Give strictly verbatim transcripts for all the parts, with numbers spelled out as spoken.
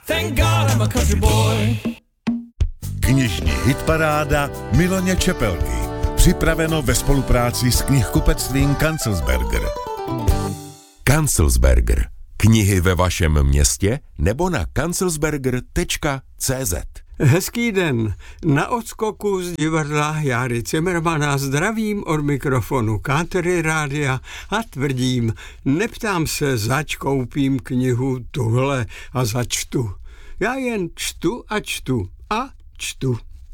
Thank God I'm a country boy. Knižní hitparáda Miloně Čepelky. Připraveno ve spolupráci s knihkupectvím Kanzelsberger. Kanzelsberger. Knihy ve vašem městě nebo na kanzelsberger tečka cé zet. Hezký den. Na odskoku z divadla Járy Cimrmana zdravím od mikrofonu Kátery rádia a tvrdím, neptám se, zač koupím knihu tuhle a začtu. Já jen čtu a čtu a čtu.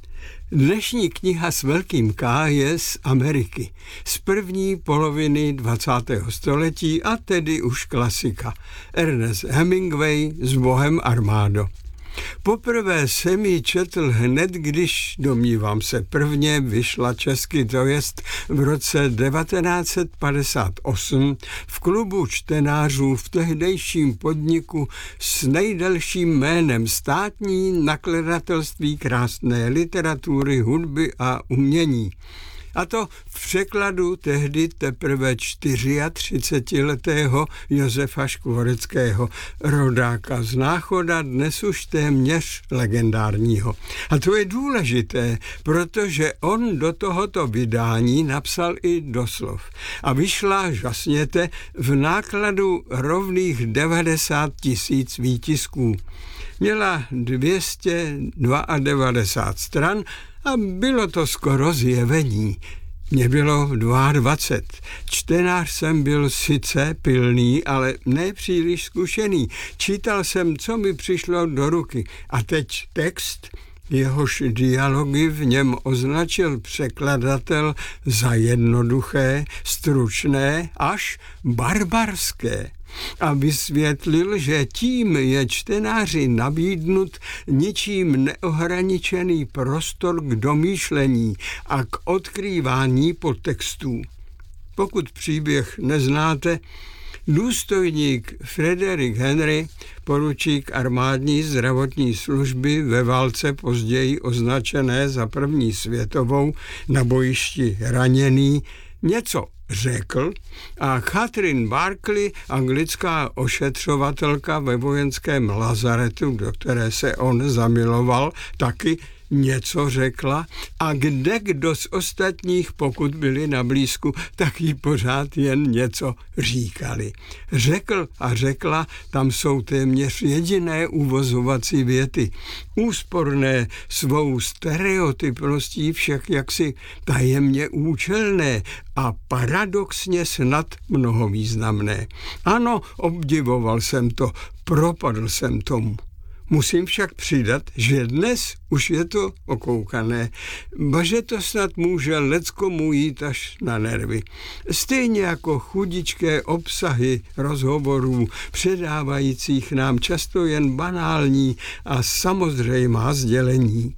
Dnešní kniha s velkým K je z Ameriky, z první poloviny dvacátého století a tedy už klasika. Ernest Hemingway s Bohem Armado. Poprvé jsem ji četl hned, když, domnívám se, prvně vyšla česky, to jest v roce devatenáct set padesát osm v klubu čtenářů v tehdejším podniku s nejdelším jménem Státní nakladatelství krásné literatury, hudby a umění. A to v překladu tehdy teprve čtyřiatřicetiletého Josefa Škvoreckého, rodáka z Náchoda, dnes už téměř legendárního. A to je důležité, protože on do tohoto vydání napsal i doslov. A vyšla, žasněte, v nákladu rovných devadesát tisíc výtisků. Měla dvě stě devadesát dva stran a bylo to skoro zjevení. Mně bylo dvacet dva. Čtenář jsem byl sice pilný, ale ne příliš zkušený. Čítal jsem, co mi přišlo do ruky. A teď text, jehož dialogy v něm označil překladatel za jednoduché, stručné až barbarské. A vysvětlil, že tím je čtenáři nabídnut ničím neohraničený prostor k domýšlení a k odkrývání podtextů. Pokud příběh neznáte, důstojník Frederick Henry, poručík armádní zdravotní služby ve válce později označené za první světovou, na bojišti raněný, něco řekl a Catherine Barclay, anglická ošetřovatelka ve vojenském lazaretu, do které se on zamiloval, taky něco řekla a kde kdo z ostatních, pokud byli na blízku, tak jí pořád jen něco říkali. Řekl a řekla, tam jsou téměř jediné uvozovací věty. Úsporné svou stereotypností, však jaksi tajemně účelné a paradoxně snad mnohovýznamné. Ano, obdivoval jsem to, propadl jsem tomu. Musím však přidat, že dnes už je to okoukané, baže to snad může leckomu jít až na nervy. Stejně jako chudičké obsahy rozhovorů, předávajících nám často jen banální a samozřejmá sdělení.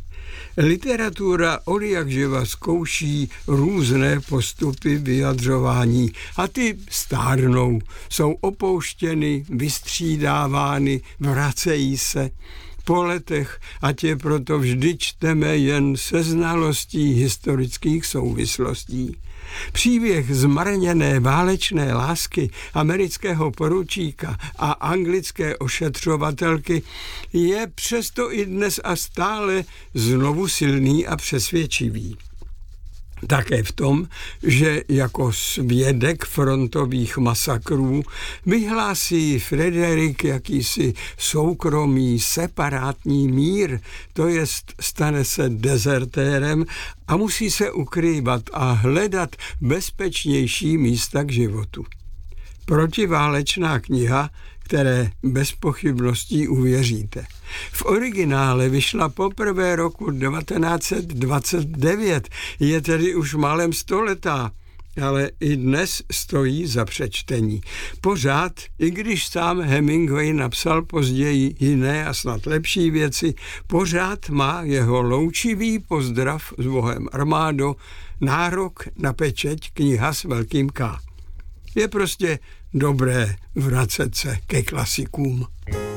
Literatura odjakživa zkouší různé postupy vyjadřování a ty stárnou, jsou opouštěny, vystřídávány, vracejí se. Po letech, ať je proto vždy čteme jen se znalostí historických souvislostí. Příběh zmarněné válečné lásky amerického poručíka a anglické ošetřovatelky je přesto i dnes a stále znovu silný a přesvědčivý. Také v tom, že jako svědek frontových masakrů vyhlásí Frederick jakýsi soukromý separátní mír, to jest stane se dezertérem a musí se ukrývat a hledat bezpečnější místa k životu. Protiválečná kniha, které bez pochybností uvěříte. V originále vyšla poprvé roku devatenáct set dvacet devět, je tedy už málem stoletá, ale i dnes stojí za přečtení. Pořád, i když sám Hemingway napsal později jiné a snad lepší věci, pořád má jeho loučivý pozdrav s Bohem Armado nárok na pečeť kniha s velkým K. Je prostě dobré vracet se ke klasikům.